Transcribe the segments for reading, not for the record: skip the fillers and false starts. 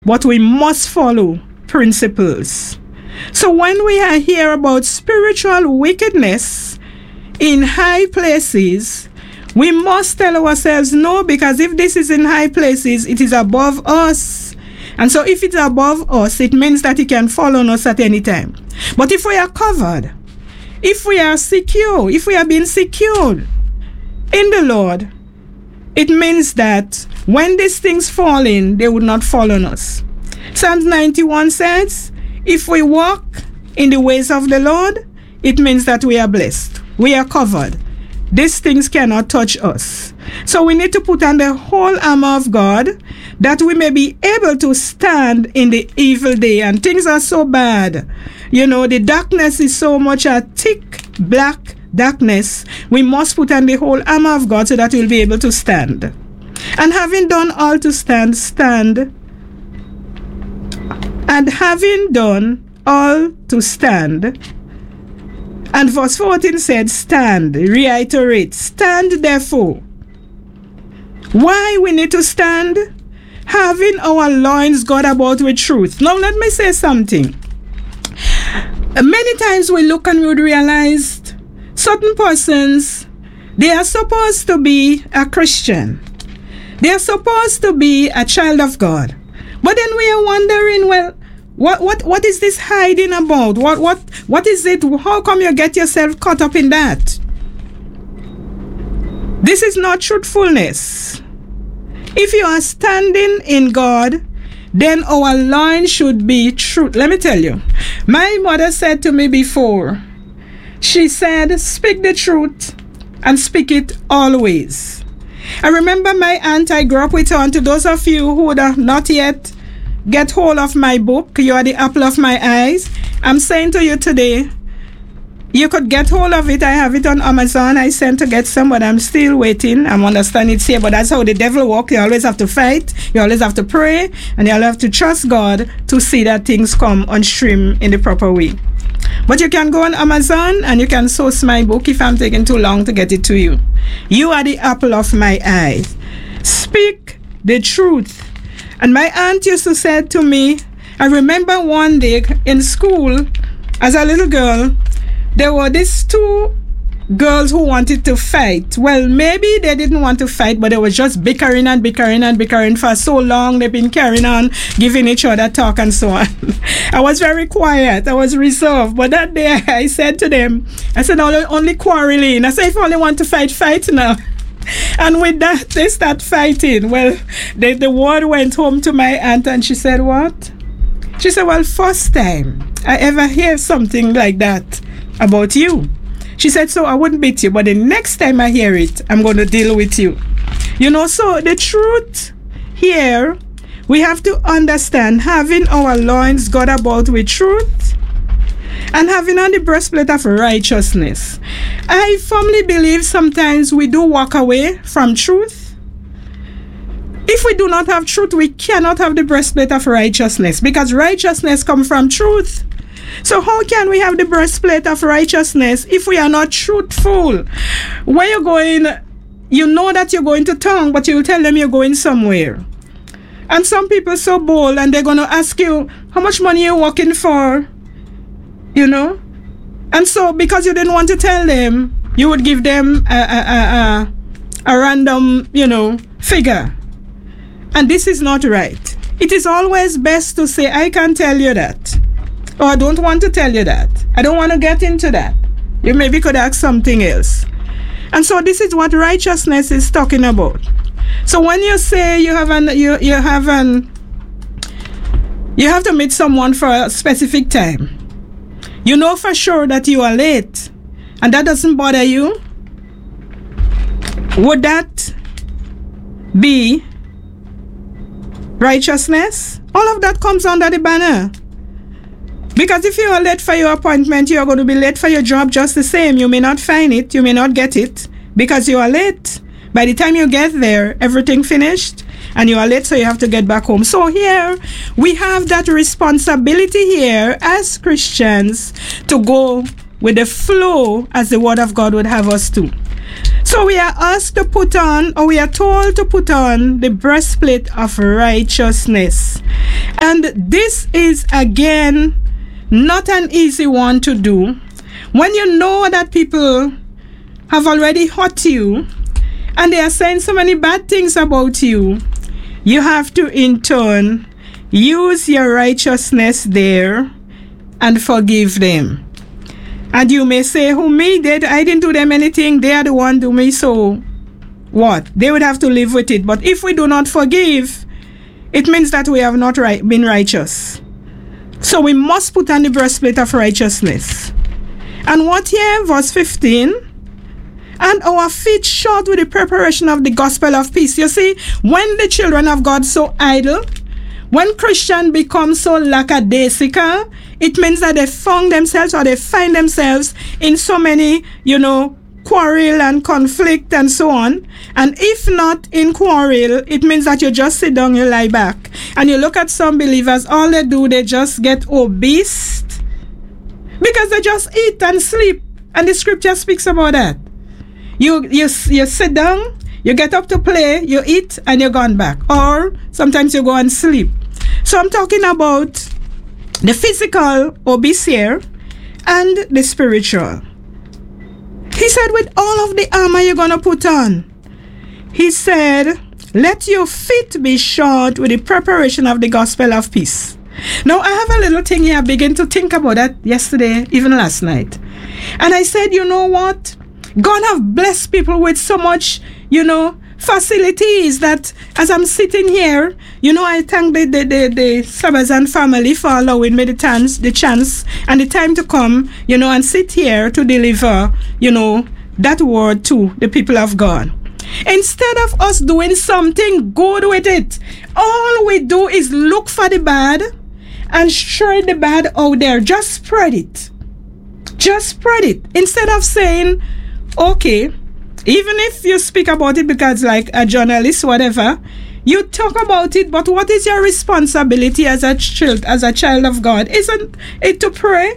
but we must follow principles. So when we hear about spiritual wickedness in high places, we must tell ourselves no, because if this is in high places, it is above us. And so if it's above us, it means that it can fall on us at any time. But if we are covered, if we are secure, if we are being secured in the Lord, it means that when these things fall in, they would not fall on us. Psalms 91 says, if we walk in the ways of the Lord, it means that we are blessed. We are covered. These things cannot touch us. So we need to put on the whole armor of God that we may be able to stand in the evil day. And things are so bad. You know, the darkness is so much a thick, black darkness. We must put on the whole armor of God so that we'll be able to stand. And having done all to stand, stand. And having done all to stand. And verse 14 said, stand, reiterate, stand therefore. Why we need to stand? Having our loins girt about with truth. Now let me say something. Many times we look and we would realize certain persons, they are supposed to be a Christian. They are supposed to be a child of God. But then we are wondering, well, what is this hiding about? What is it? How come you get yourself caught up in that? This is not truthfulness. If you are standing in God, then our line should be truth. Let me tell you, my mother said to me before, she said, speak the truth and speak it always. I remember my aunt, I grew up with her, and to those of you who would have not yet get hold of my book, You Are the Apple of My Eyes, I'm saying to you today, you could get hold of it. I have it on Amazon. I sent to get some, but I'm still waiting. I'm understanding it's here, but that's how the devil works. You always have to fight. You always have to pray, and you always have to trust God to see that things come on stream in the proper way. But you can go on Amazon and you can source my book if I'm taking too long to get it to you. You Are the Apple of My Eye. Speak the truth. And my aunt used to say to me, I remember one day in school, as a little girl, there were these two girls who wanted to fight. Well, maybe they didn't want to fight, but they were just bickering and bickering and bickering for so long. They've been carrying on, giving each other talk and so on. I was very quiet. I was reserved. But that day I said to them, I said, only quarreling. I said, if you only want to fight, fight now. And with that, they start fighting. Well, the word went home to my aunt and she said, what? She said, well, first time I ever hear something like that about you. She said, so I wouldn't beat you, but the next time I hear it, I'm going to deal with you. You know, so the truth here, we have to understand, having our loins girt about with truth and having on the breastplate of righteousness. I firmly believe sometimes we do walk away from truth. If we do not have truth, we cannot have the breastplate of righteousness, because righteousness comes from truth. So how can we have the breastplate of righteousness if we are not truthful? Where you're going, you know that you're going to town, but you'll tell them you're going somewhere. And some people are so bold, and they're going to ask you, how much money you're working for? You know? And so because you didn't want to tell them, you would give them a random, figure. And this is not right. It is always best to say, I can't tell you that. Or I don't want to tell you that. I don't want to get into that. You maybe could ask something else. And so this is what righteousness is talking about. So when you say you have to meet someone for a specific time, you know for sure that you are late, and that doesn't bother you, would that be righteousness? All of that comes under the banner. Because if you are late for your appointment, you are going to be late for your job just the same. You may not find it, you may not get it, because you are late. By the time you get there, everything finished, and you are late, so you have to get back home. So here, we have that responsibility here as Christians to go with the flow as the Word of God would have us to. So we are asked to put on, or we are told to put on, the breastplate of righteousness. And this is, again, not an easy one to do. When you know that people have already hurt you and they are saying so many bad things about you, you have to, in turn, use your righteousness there and forgive them. And you may say, who me? I didn't do them anything. They are the one do me, so what? They would have to live with it. But if we do not forgive, it means that we have not been righteous. So we must put on the breastplate of righteousness. And what here? Verse 15. And our feet shod with the preparation of the gospel of peace. You see, when the children of God so idle, when Christians become so lackadaisical, it means that they found themselves or they find themselves in so many, quarrel and conflict and so on. And if not in quarrel, it means that you just sit down, you lie back. And you look at some believers, all they do, they just get obese because they just eat and sleep. And the scripture speaks about that. You sit down, you get up to play, you eat, and you're gone back. Or sometimes you go and sleep. So I'm talking about the physical obese here and the spiritual. He said, with all of the armor you're going to put on, he said, let your feet be shod with the preparation of the gospel of peace. Now, I have a little thing here. I began to think about that yesterday, even last night. And I said, you know what? God have blessed people with so much, facilities that as I'm sitting here, I thank the Sabazan family for allowing me the chance and the time to come, and sit here to deliver, that word to the people of God. Instead of us doing something good with it, all we do is look for the bad and spread the bad out there. Just spread it. Just spread it. Instead of saying, okay, even if you speak about it because like a journalist, whatever, you talk about it, but what is your responsibility as a child of God? Isn't it to pray?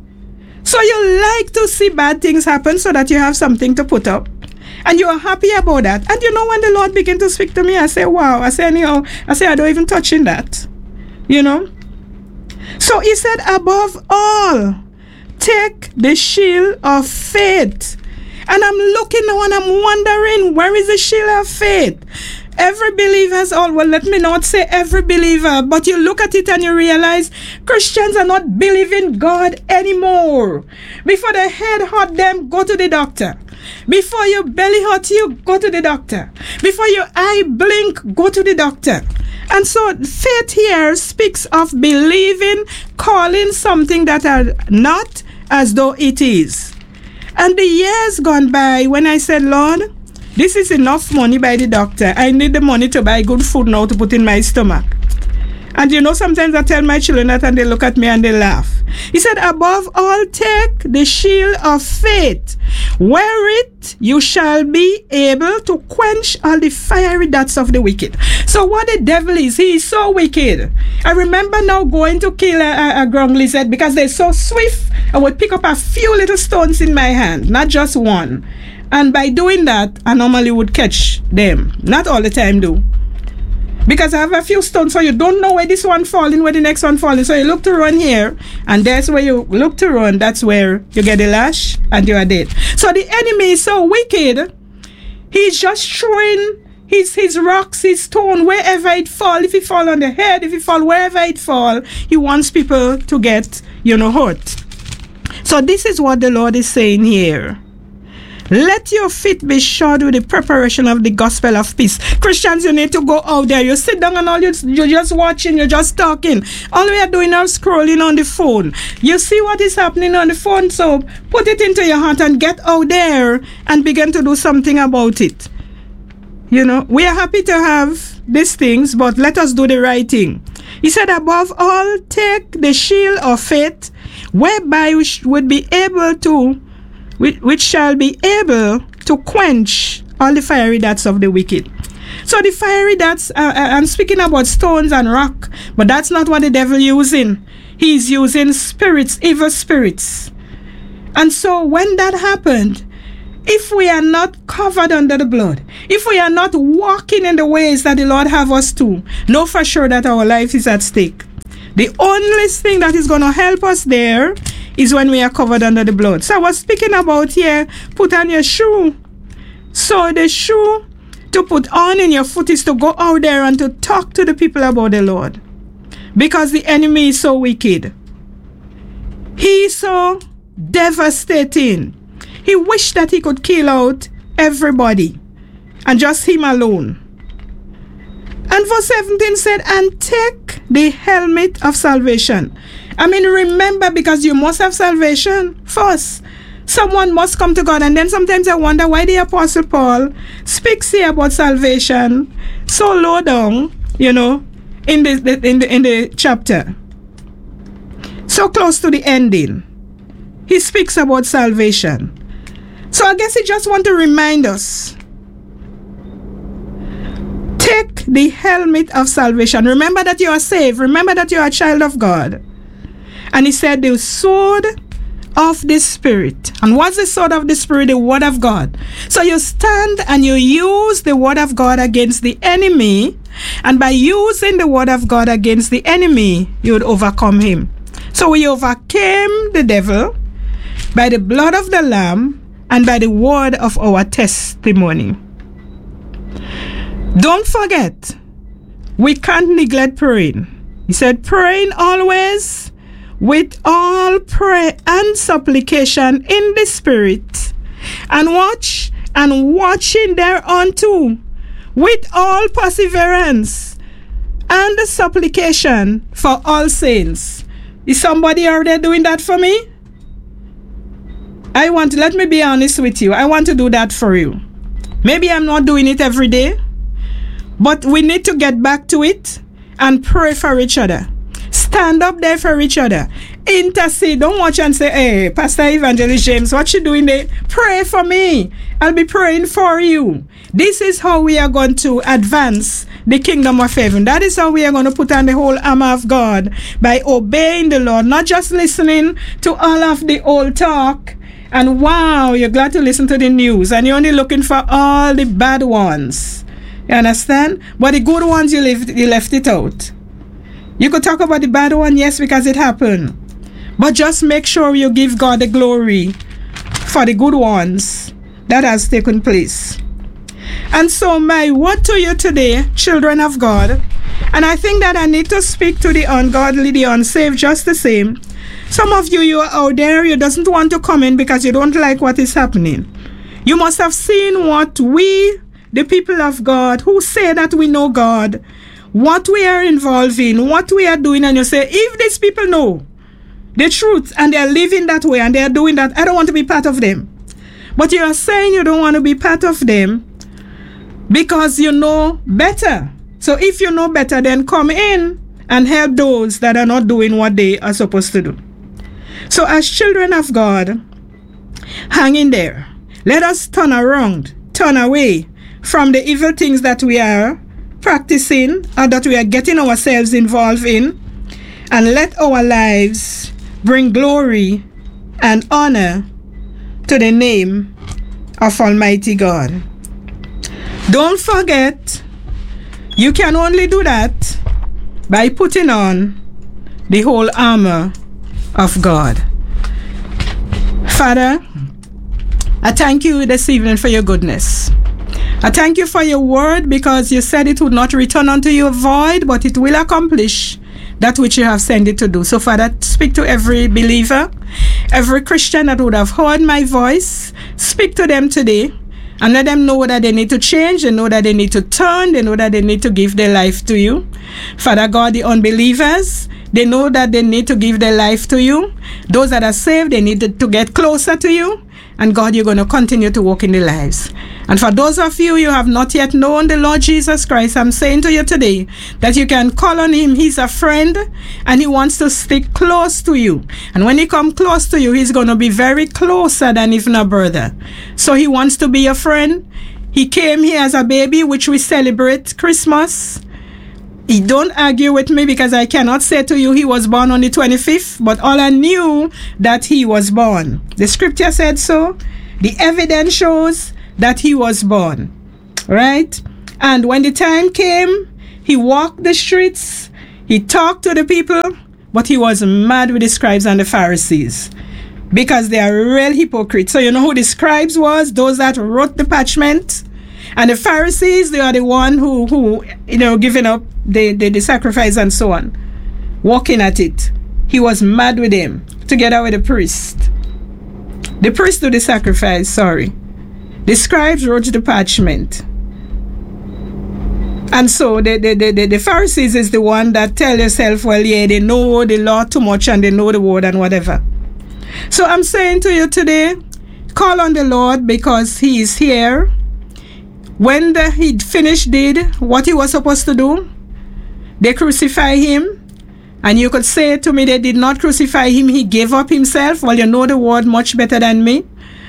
So you like to see bad things happen so that you have something to put up. And you are happy about that. And when the Lord began to speak to me, I say, wow. I say, anyhow, I don't even touch in that. So he said, above all, take the shield of faith. And I'm looking now and I'm wondering, where is the shield of faith? Every believer has all, well, let me not say every believer, but you look at it and you realize Christians are not believing God anymore. Before the head hurt them, go to the doctor. Before your belly hurt you, go to the doctor. Before your eye blink, go to the doctor. And so faith here speaks of believing, calling something that are not as though it is. And the years gone by when I said, Lord, this is enough money by the doctor. I need the money to buy good food now to put in my stomach. And sometimes I tell my children that and they look at me and they laugh. He said, above all, take the shield of faith. Wear it, you shall be able to quench all the fiery darts of the wicked. So what the devil is, he is so wicked. I remember now going to kill a ground lizard because they're so swift. I would pick up a few little stones in my hand, not just one. And by doing that, I normally would catch them. Not all the time, though. Because I have a few stones, so you don't know where this one falling, where the next one falling. So you look to run here, and that's where you look to run. That's where you get the lash, and you are dead. So the enemy is so wicked. He's just throwing his rocks, his stone, wherever it fall. If it fall on the head, if it fall wherever it fall, he wants people to get, hurt. So this is what the Lord is saying here. Let your feet be shod with the preparation of the gospel of peace. Christians, you need to go out there. You sit down and all you're just watching, you're just talking. All we are doing now is scrolling on the phone. You see what is happening on the phone, so put it into your heart and get out there and begin to do something about it. We are happy to have these things, but let us do the right thing. He said, above all, take the shield of faith, whereby we would be able to which shall be able to quench all the fiery darts of the wicked. So the fiery darts, I'm speaking about stones and rock, but that's not what the devil using. He's using spirits, evil spirits. And so when that happened, if we are not covered under the blood, if we are not walking in the ways that the Lord have us to, know for sure that our life is at stake. The only thing that is going to help us there is when we are covered under the blood. So I was speaking about here, put on your shoe. So the shoe to put on in your foot is to go out there and to talk to the people about the Lord. Because the enemy is so wicked. He is so devastating. He wished that he could kill out everybody and just him alone. And verse 17 said, and take the helmet of salvation. I mean, remember, because you must have salvation first. Someone must come to God. And then sometimes I wonder why the Apostle Paul speaks here about salvation so low down, in the chapter. So close to the ending. He speaks about salvation. So I guess he just want to remind us. Take the helmet of salvation. Remember that you are saved. Remember that you are a child of God. And he said the sword of the Spirit. And what's the sword of the Spirit? The word of God. So you stand and you use the word of God against the enemy. And by using the word of God against the enemy, you would overcome him. So we overcame the devil by the blood of the Lamb and by the word of our testimony. Don't forget, we can't neglect praying. He said, praying always with all prayer and supplication in the Spirit, and watching thereunto with all perseverance and supplication for all saints. Is somebody out there doing that for me? Let me be honest with you. I want to do that for you. Maybe I'm not doing it every day, but we need to get back to it and pray for each other. Stand up there for each other. Intercede. Don't watch and say, hey, Pastor Evangelist James, what you doing there? Pray for me. I'll be praying for you. This is how we are going to advance the kingdom of heaven. That is how we are going to put on the whole armor of God, by obeying the Lord, not just listening to all of the old talk. And wow, you're glad to listen to the news and you're only looking for all the bad ones. You understand? But the good ones, you left it out. You could talk about the bad one, yes, because it happened. But just make sure you give God the glory for the good ones that has taken place. And so my word to you today, children of God, and I think that I need to speak to the ungodly, the unsaved just the same. Some of you are out there, you doesn't want to come in because you don't like what is happening. You must have seen what we, the people of God, who say that we know God, what we are involved in, what we are doing, and you say, if these people know the truth and they are living that way and they are doing that, I don't want to be part of them. But you are saying you don't want to be part of them because you know better. So if you know better, then come in and help those that are not doing what they are supposed to do. So as children of God, hang in there. Let us turn around, turn away from the evil things that we are practicing or that we are getting ourselves involved in, and let our lives bring glory and honor to the name of Almighty God. Don't forget, you can only do that by putting on the whole armor of God. Father, I thank you this evening for your goodness. I thank you for your word, because you said it would not return unto you void, but it will accomplish that which you have sent it to do. So Father, speak to every believer, every Christian that would have heard my voice. Speak to them today and let them know that they need to change, they know that they need to turn, they know that they need to give their life to you. Father God, the unbelievers, they know that they need to give their life to you. Those that are saved, they need to get closer to you. And God, you're going to continue to walk in their lives. And for those of you who have not yet known the Lord Jesus Christ, I'm saying to you today that you can call on him. He's a friend and he wants to stick close to you. And when he comes close to you, he's going to be very closer than even a brother. So he wants to be your friend. He came here as a baby, which we celebrate Christmas. Don't argue with me, because I cannot say to you he was born on the 25th, but all I knew that he was born. The scripture said so. The evidence shows that he was born. Right? And when the time came, he walked the streets. He talked to the people, but he was mad with the scribes and the Pharisees because they are real hypocrites. So you know who the scribes was? Those that wrote the parchment. And the Pharisees, they are the one who giving up the sacrifice and so on, walking at it. He was mad with them, together with the priest. The priest do the sacrifice, sorry. The scribes wrote the parchment. And so the Pharisees is the one that tell yourself, well, yeah, they know the law too much and they know the word and whatever. So I'm saying to you today, call on the Lord because he is here. When he finished did what he was supposed to do, they crucify him. And you could say to me, they did not crucify him, he gave up himself. Well, you know the word much better than me.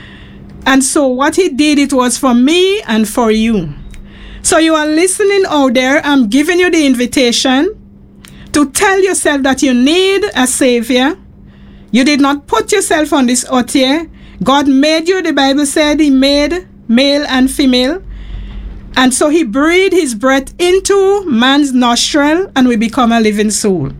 And so what he did, it was for me and for you. So you are listening out there, I'm giving you the invitation to tell yourself that you need a savior. You did not put yourself on this earth here. God made you, the Bible said he made male and female. And so he breathed his breath into man's nostril and we become a living soul.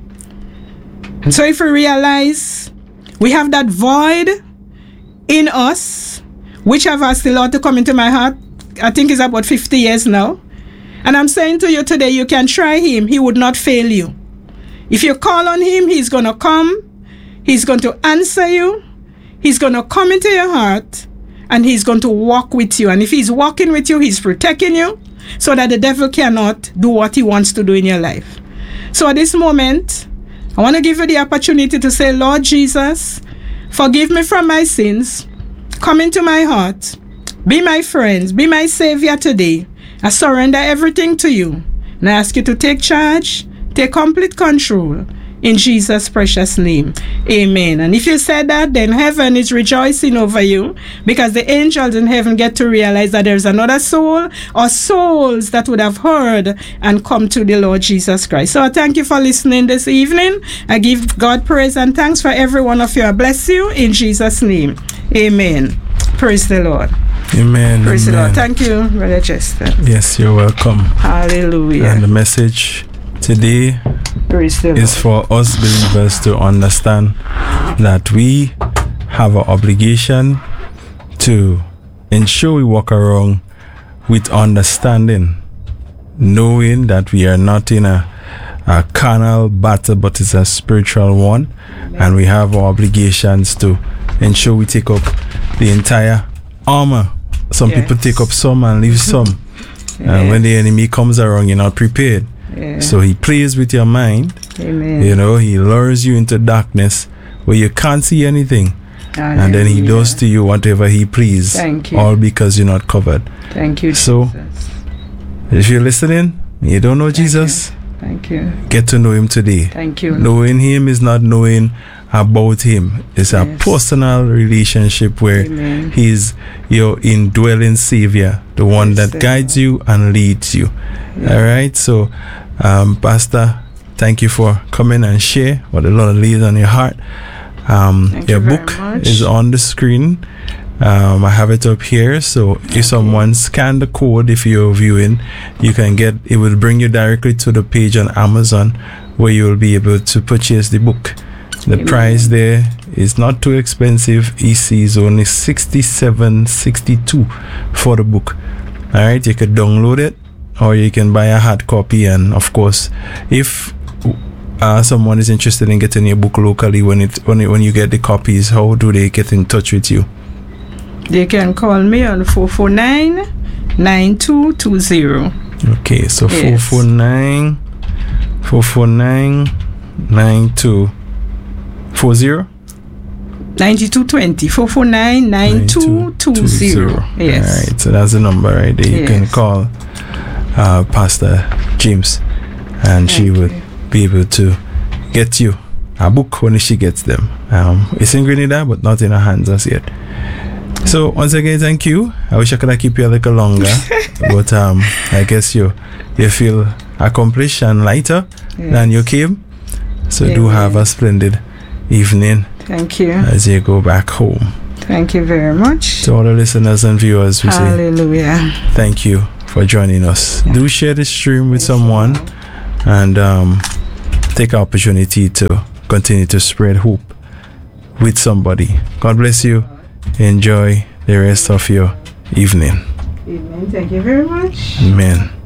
And so if we realize we have that void in us, which I've asked the Lord to come into my heart, I think it's about 50 years now. And I'm saying to you today, you can try him. He would not fail you. If you call on him, he's going to come. He's going to answer you. He's going to come into your heart. And he's going to walk with you. And if he's walking with you, he's protecting you so that the devil cannot do what he wants to do in your life. So at this moment, I want to give you the opportunity to say, Lord Jesus, forgive me from my sins. Come into my heart. Be my friend. Be my savior today. I surrender everything to you. And I ask you to take charge, take complete control. In Jesus' precious name. Amen. And if you said that, then heaven is rejoicing over you because the angels in heaven get to realize that there's another soul or souls that would have heard and come to the Lord Jesus Christ. So I thank you for listening this evening. I give God praise and thanks for every one of you. I bless you in Jesus' name. Amen. Praise the Lord. Amen. Praise amen. the Lord. Thank you, Brother Chester. Yes, you're welcome. Hallelujah. And the message today is for us believers to understand that we have an obligation to ensure we walk around with understanding, knowing that we are not in a carnal battle, but it's a spiritual one. And we have our obligations to ensure we take up the entire armor. Some people take up some and leave some. And when the enemy comes around, you're not prepared. So he plays with your mind. Amen. You know, he lures you into darkness where you can't see anything. Hallelujah. And then he does to you whatever he pleases. Thank you. All because you're not covered. Thank you, so, Jesus. If you're listening, you don't know Jesus. Thank you. Get to know him today. Thank you. Knowing him is not knowing about him. It's a personal relationship where he's your indwelling savior, the one that guides you and leads you. All right. So, Pastor, thank you for coming and share what the Lord lays on your heart. Your book is on the screen. I have it up here. So if someone scan the code, if you're viewing, you can get, it will bring you directly to the page on Amazon where you will be able to purchase the book. The price there is not too expensive. EC is only $67.62 for the book. All right, you could download it or you can buy a hard copy. And of course, if someone is interested in getting your book locally, when you get the copies, how do they get in touch with you? They can call me on 449-9220. Okay, so 449-9240? 9220. 449-9220. Yes. All right, so that's the number right there. You can call Pastor James and she would be able to get you a book when she gets them. It's in Grenada, but not in her hands as yet. So once again, thank you. I wish I could keep you a little longer, but I guess you feel accomplished and lighter than you came. So do have a splendid evening. Thank you. As you go back home. Thank you very much. To all the listeners and viewers, we say thank you for joining us. Do share this stream with someone, and take opportunity to continue to spread hope with somebody. God bless you. Enjoy the rest of your evening. Amen. Thank you very much. Amen.